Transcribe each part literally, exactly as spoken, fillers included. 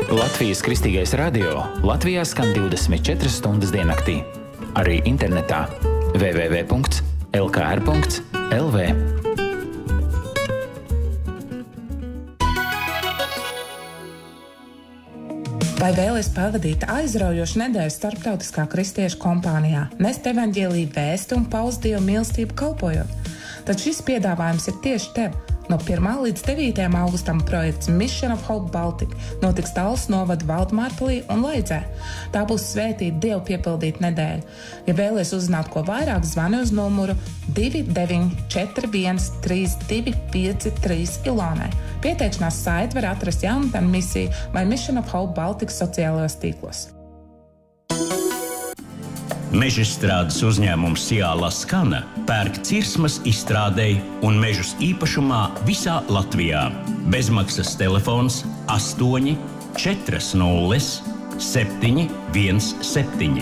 Latvijas Kristīgais radio Latvijā skan divdesmit četras stundas diennaktī. Arī internetā w w w punkts l k r punkts l v. Vai vēlies pavadīt aizraujošu nedēļu starptautiskā kristiešu kompānijā, nest evaņģēliju vēsti un paust Dievu mīlestību kalpojot? Tad šis piedāvājums ir tieši tev. No pirmā līdz devītajam augustam projekts Mission of Hope Baltic notiks Tallas novada Valdmārpilī un Leidzē. Tā būs svētīta Dievu piepildīta nedēļa. Ja vēlies uzzināt ko vairāk, zvani uz numuru divi deviņi četri viens trīs divi pieci trīs Ilonai. Pieteikšanās saiti var atrast Jaunatnes misiju vai Mission of Hope Baltic sociālajos tīklos. Mežstrādes uzņēmums Ciāla Skana pērk cirsmas izstrādei un mežus īpašumā visā Latvijā. Bezmaksas telefons astoņi četri nulle septiņi viens septiņi.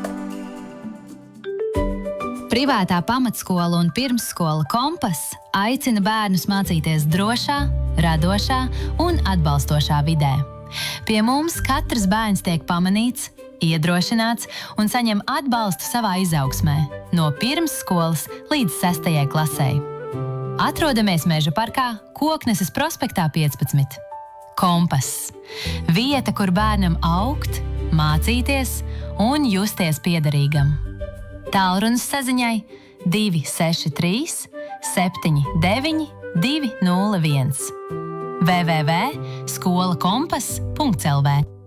Privātā pamatskola un pirmsskola Kompas aicina bērnus mācīties drošā, radošā un atbalstošā vidē. Pie mums katrs bērns tiek pamanīts, iedrošināts un saņem atbalstu savā izaugsmē, no pirmsskolas līdz sestajai klasei. Atrodamies Meža parkā, Kokneses prospektā piecpadsmit. Kompas. Vieta, kur bērnam augt, mācīties un justies piederīgam. Tālrunis saziņai divi seši trīs septiņi deviņi divi nulle viens. w w w punkts skola kompas punkts l v